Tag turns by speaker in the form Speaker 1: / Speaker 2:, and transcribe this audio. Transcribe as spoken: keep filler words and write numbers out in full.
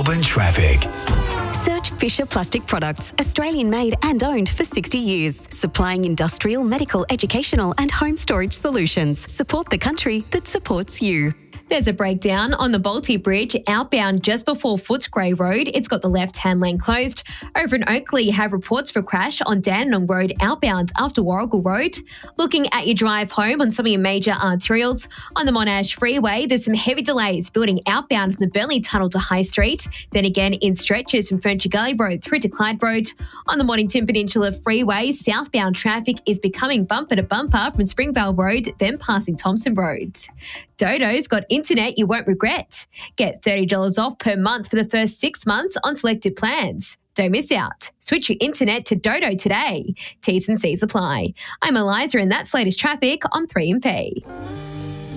Speaker 1: Melbourne traffic.
Speaker 2: Search Fisher Plastic Products, Australian made and owned for sixty years, supplying industrial, medical, educational and home storage solutions. Support the country that supports you.
Speaker 3: There's a breakdown on the Balti Bridge outbound just before Footscray Road. It's got the left-hand lane closed. Over in Oakley, have reports for crash on Dandenong Road outbound after Warrigal Road. Looking at your drive home on some of your major arterials. On the Monash Freeway, there's some heavy delays building outbound from the Burnley Tunnel to High Street. Then again in stretches from Furniture Gully Road through to Clyde Road. On the Mornington Peninsula Freeway, southbound traffic is becoming bumper to bumper from Springvale Road, then passing Thompson Road. Dodo's got internet you won't regret. Get thirty dollars off per month for the first six months on selected plans. Don't miss out. Switch your internet to Dodo today. T's and C's apply. I'm Eliza and that's latest traffic on three M P.